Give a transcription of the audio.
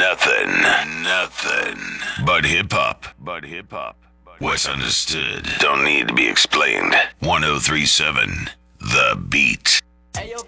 Nothing. But hip hop. What's understood don't need to be explained. 1037 The Beat.